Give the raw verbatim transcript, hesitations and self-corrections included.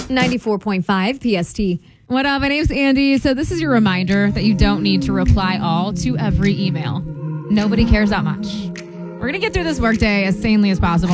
ninety-four point five P S T. What up? My name's Andy. So this is your reminder that you don't need to reply all to every email. Nobody cares that much. We're going to get through this workday as sanely as possible.